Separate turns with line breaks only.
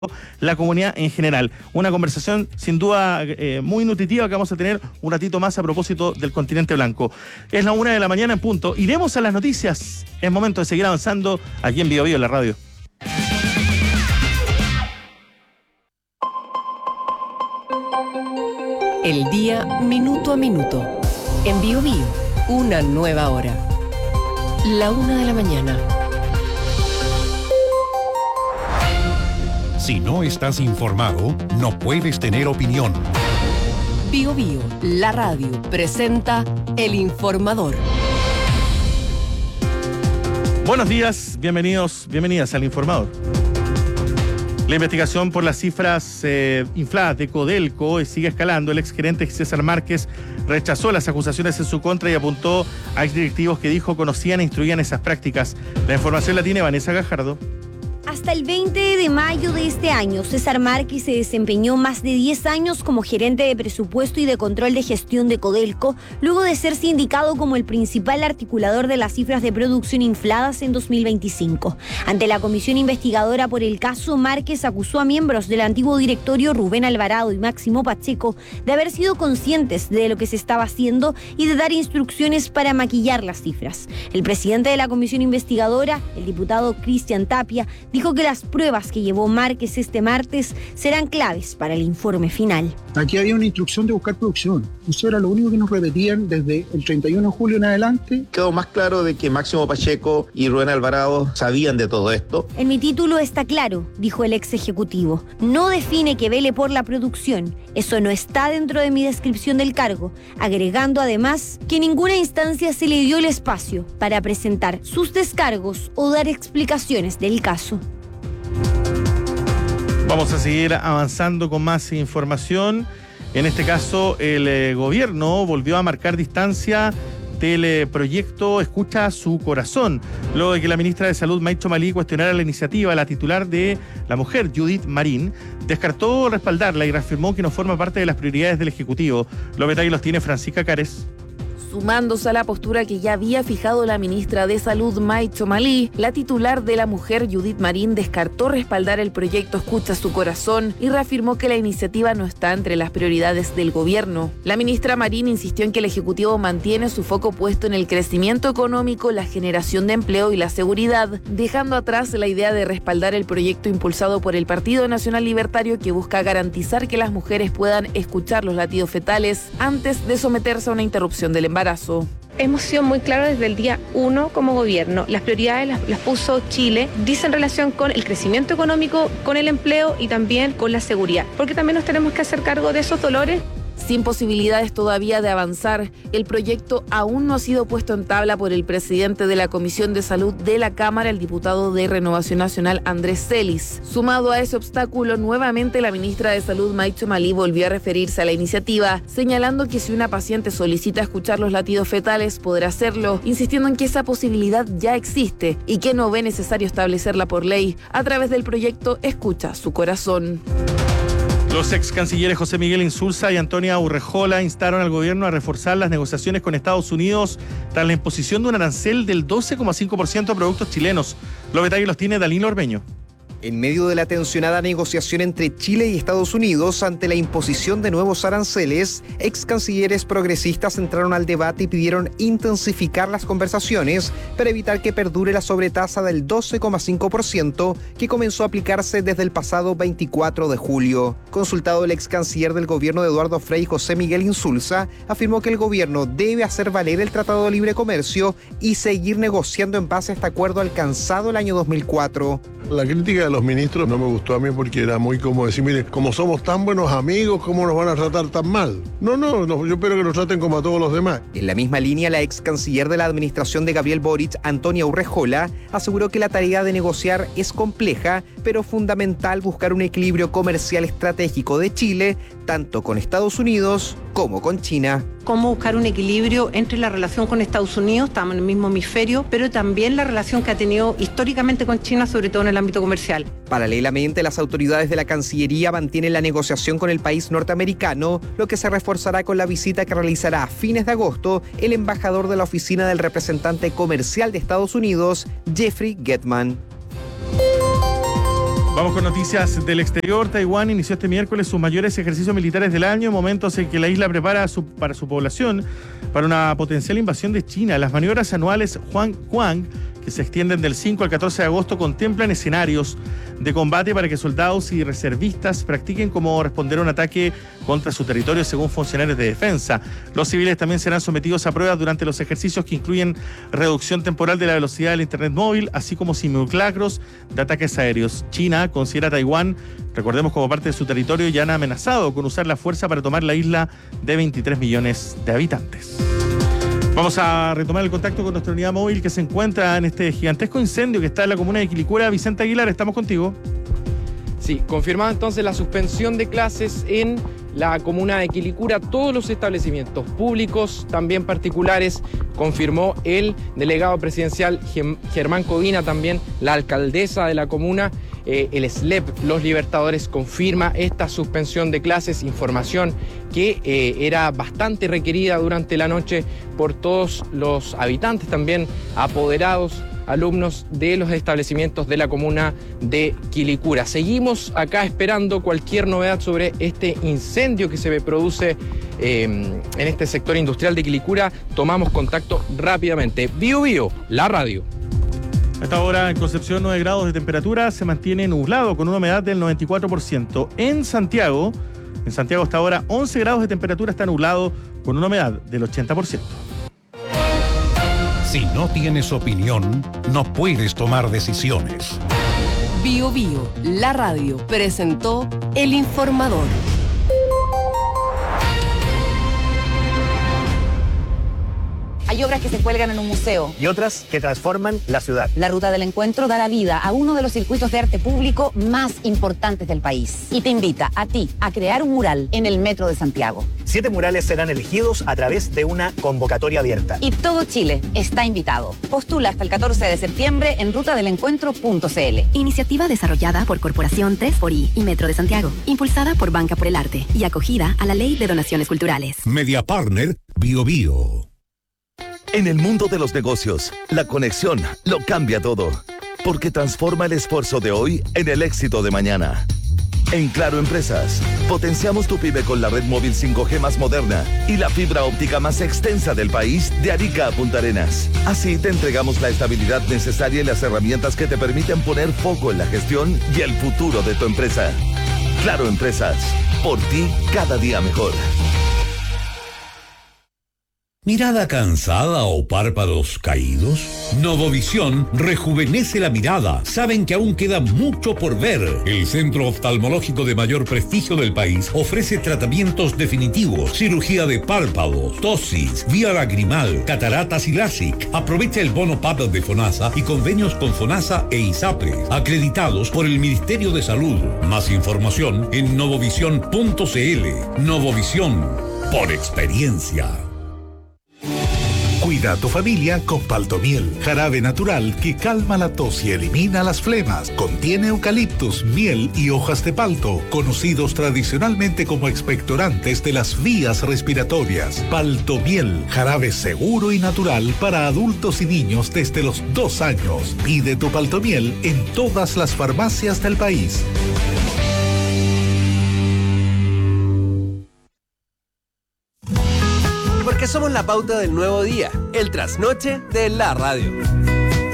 la comunidad en general. Una conversación sin duda muy nutritiva que vamos a tener un ratito más a propósito del continente blanco. Es la 1 de la mañana en punto. Iremos a las noticias. Es momento de seguir avanzando aquí en Bio Bio, en la radio.
El día minuto a minuto. En Bio Bio, una nueva hora. La 1 de la mañana.
Si no estás informado, no puedes tener opinión.
Bio Bio, la radio, presenta El Informador.
Buenos días, bienvenidas al Informador. La investigación por las cifras infladas de Codelco sigue escalando. El exgerente César Márquez rechazó las acusaciones en su contra y apuntó a exdirectivos que dijo conocían e instruían esas prácticas. La información la tiene Vanessa Gajardo.
Hasta el 20 de mayo de este año, César Márquez se desempeñó más de 10 años como gerente de presupuesto y de control de gestión de Codelco, luego de ser sindicado como el principal articulador de las cifras de producción infladas en 2025. Ante la comisión investigadora por el caso, Márquez acusó a miembros del antiguo directorio Rubén Alvarado y Máximo Pacheco de haber sido conscientes de lo que se estaba haciendo y de dar instrucciones para maquillar las cifras. El presidente de la comisión investigadora, el diputado Cristian Tapia, dijo que las pruebas que llevó Márquez este martes serán claves para el informe final.
Aquí había una instrucción de buscar producción. Eso era lo único que nos repetían desde el 31 de julio en adelante.
Quedó más claro de que Máximo Pacheco y Rubén Alvarado sabían de todo esto.
En mi título está claro, dijo el ex ejecutivo. No define que vele por la producción. Eso no está dentro de mi descripción del cargo. Agregando además que en ninguna instancia se le dio el espacio para presentar sus descargos o dar explicaciones del caso.
Vamos a seguir avanzando con más información. En este caso, el gobierno volvió a marcar distancia del proyecto Escucha su Corazón, luego de que la ministra de Salud, Maicho Malí, cuestionara la iniciativa. La titular de la mujer, Judith Marín, descartó respaldarla y reafirmó que no forma parte de las prioridades del Ejecutivo. Los detalles los tiene Francisca Cares.
Sumándose a la postura que ya había fijado la ministra de Salud, Maicho Malí, la titular de la mujer, Judith Marín, descartó respaldar el proyecto Escucha su Corazón y reafirmó que la iniciativa no está entre las prioridades del gobierno. La ministra Marín insistió en que el Ejecutivo mantiene su foco puesto en el crecimiento económico, la generación de empleo y la seguridad, dejando atrás la idea de respaldar el proyecto impulsado por el Partido Nacional Libertario que busca garantizar que las mujeres puedan escuchar los latidos fetales antes de someterse a una interrupción del embarazo.
Hemos sido muy claros desde el día 1 como gobierno. Las prioridades las puso Chile, dice en relación con el crecimiento económico, con el empleo y también con la seguridad, porque también nos tenemos que hacer cargo de esos dolores.
Sin posibilidades todavía de avanzar, el proyecto aún no ha sido puesto en tabla por el presidente de la Comisión de Salud de la Cámara, el diputado de Renovación Nacional, Andrés Celis. Sumado a ese obstáculo, nuevamente la ministra de Salud, Maicho Malí, volvió a referirse a la iniciativa, señalando que si una paciente solicita escuchar los latidos fetales, podrá hacerlo, insistiendo en que esa posibilidad ya existe y que no ve necesario establecerla por ley a través del proyecto Escucha su Corazón.
Los ex cancilleres José Miguel Insulza y Antonia Urrejola instaron al gobierno a reforzar las negociaciones con Estados Unidos tras la imposición de un arancel del 12,5% a productos chilenos. Los detalles los tiene Danilo Ormeño.
En medio de la tensionada negociación entre Chile y Estados Unidos ante la imposición de nuevos aranceles, ex cancilleres progresistas entraron al debate y pidieron intensificar las conversaciones para evitar que perdure la sobretasa del 12,5% que comenzó a aplicarse desde el pasado 24 de julio. Consultado, el ex canciller del gobierno de Eduardo Frei, José Miguel Insulza, afirmó que el gobierno debe hacer valer el Tratado de Libre Comercio y seguir negociando en base a este acuerdo alcanzado el año 2004.
La crítica de los ministros no me gustó a mí porque era muy como decir, mire, como somos tan buenos amigos, ¿cómo nos van a tratar tan mal? No, yo espero que nos traten como a todos los demás.
En la misma línea, la ex canciller de la administración de Gabriel Boric, Antonia Urrejola, aseguró que la tarea de negociar es compleja, pero fundamental buscar un equilibrio comercial estratégico de Chile, tanto con Estados Unidos como con China.
Cómo buscar un equilibrio entre la relación con Estados Unidos, estamos en el mismo hemisferio, pero también la relación que ha tenido históricamente con China, sobre todo en el ámbito comercial.
Paralelamente, las autoridades de la Cancillería mantienen la negociación con el país norteamericano, lo que se reforzará con la visita que realizará a fines de agosto el embajador de la oficina del representante comercial de Estados Unidos, Jeffrey Getman.
Vamos con noticias del exterior. Taiwán inició este miércoles sus mayores ejercicios militares del año, momentos en que la isla prepara para su población para una potencial invasión de China. Las maniobras anuales Huangquang, que se extienden del 5 al 14 de agosto, contemplan escenarios de combate para que soldados y reservistas practiquen cómo responder a un ataque contra su territorio, según funcionarios de defensa. Los civiles también serán sometidos a pruebas durante los ejercicios, que incluyen reducción temporal de la velocidad del internet móvil, así como simulacros de ataques aéreos. China considera a Taiwán, recordemos, como parte de su territorio, y han amenazado con usar la fuerza para tomar la isla de 23 millones de habitantes. Vamos a retomar el contacto con nuestra unidad móvil que se encuentra en este gigantesco incendio que está en la comuna de Quilicura. Vicente Aguilar, estamos contigo.
Sí, confirmada entonces la suspensión de clases en la comuna de Quilicura. Todos los establecimientos públicos, también particulares, confirmó el delegado presidencial Germán Codina, también la alcaldesa de la comuna. El SLEP, Los Libertadores, confirma esta suspensión de clases, información que era bastante requerida durante la noche por todos los habitantes, también apoderados, alumnos de los establecimientos de la comuna de Quilicura. Seguimos acá esperando cualquier novedad sobre este incendio que se produce en este sector industrial de Quilicura. Tomamos contacto rápidamente. Bio Bio, la radio.
A esta hora en Concepción 9 grados de temperatura, se mantiene nublado con una humedad del 94%. En Santiago hasta ahora 11 grados de temperatura, está nublado con una humedad del 80%.
Si no tienes opinión, no puedes tomar decisiones.
Bio Bio, la radio, presentó El Informador.
Hay obras que se cuelgan en un museo.
Y otras que transforman la ciudad.
La Ruta del Encuentro da la vida a uno de los circuitos de arte público más importantes del país. Y te invita a ti a crear un mural en el Metro de Santiago.
7 murales serán elegidos a través de una convocatoria abierta.
Y todo Chile está invitado. Postula hasta el 14 de septiembre en rutadelencuentro.cl.
Iniciativa desarrollada por Corporación 3xI y Metro de Santiago. Impulsada por Banca por el Arte y acogida a la Ley de Donaciones Culturales.
Media Partner Bio Bio.
En el mundo de los negocios, la conexión lo cambia todo, porque transforma el esfuerzo de hoy en el éxito de mañana. En Claro Empresas, potenciamos tu pyme con la red móvil 5G más moderna y la fibra óptica más extensa del país, de Arica a Punta Arenas. Así te entregamos la estabilidad necesaria y las herramientas que te permiten poner foco en la gestión y el futuro de tu empresa. Claro Empresas, por ti cada día mejor.
¿Mirada cansada o párpados caídos? Novovisión rejuvenece la mirada. Saben que aún queda mucho por ver. El centro oftalmológico de mayor prestigio del país ofrece tratamientos definitivos, cirugía de párpados, tosis, vía lagrimal, cataratas y LASIK. Aprovecha el bono PAP de FONASA y convenios con FONASA e ISAPRE, acreditados por el Ministerio de Salud. Más información en novovisión.cl. Novovisión, por experiencia.
Cuida a tu familia con Paltomiel, jarabe natural que calma la tos y elimina las flemas. Contiene eucaliptus, miel y hojas de palto, conocidos tradicionalmente como expectorantes de las vías respiratorias. Paltomiel, jarabe seguro y natural para adultos y niños desde los 2 años. Pide tu Paltomiel en todas las farmacias del país.
Porque somos la pauta del nuevo día, el trasnoche de la radio.